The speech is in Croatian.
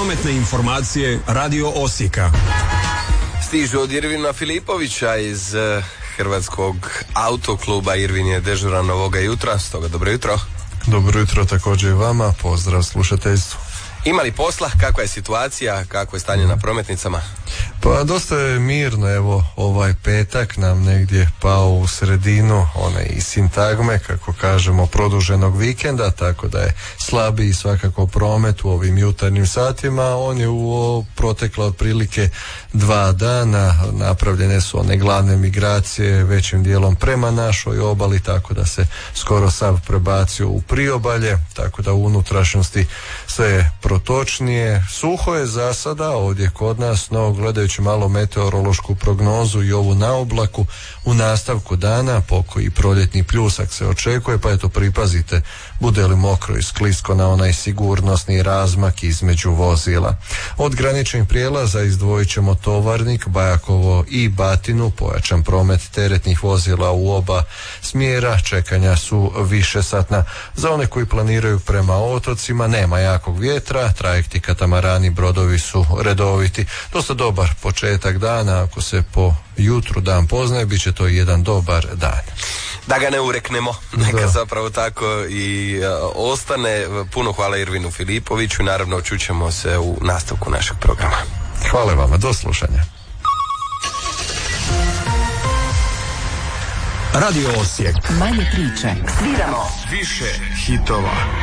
Prometne informacije Radio Osijeka. Stižu od Irvina Filipovića iz Hrvatskog autokluba. Irvin je dežuran ovoga jutra, stoga dobro jutro. Dobro jutro također i vama, pozdrav slušateljstvu. Ima li posla, kakva je situacija, kakvo je stanje na prometnicama? Pa dosta je mirno, evo ovaj petak nam negdje pao u sredinu one i sintagme, kako kažemo, produženog vikenda, tako da je slabiji svakako promet u ovim jutarnjim satima. On je protekla otprilike 2 dana, napravljene su one glavne migracije većim dijelom prema našoj obali, tako da se skoro sav prebacio u priobalje, tako da u unutrašnjosti sve je protočnije. Suho je za sada ovdje kod nas, no gledajući malo meteorološku prognozu i ovu na oblaku, u nastavku dana pokoji proljetni pljusak se očekuje, pa eto pripazite bude li mokro i sklisko na onaj sigurnosni razmak između vozila. Od graničnih prijelaza izdvojit ćemo Tovarnik, Bajakovo i Batinu, pojačan promet teretnih vozila u oba smjera, čekanja su višesatna. Za one koji planiraju prema otocima nema jakog vjetra, trajekti, katamarani, brodovi su redoviti. Dosta dobar početak dana, ako se po jutru dan poznaje, bit će to jedan dobar dan. Da ga ne ureknemo, neka zapravo tako i ostane. Puno hvala Irvinu Filipoviću, naravno čućemo se u nastavku našeg programa. Hvala vama, do slušanja. Radio Osijek. Manje priče, sviramo više hitova.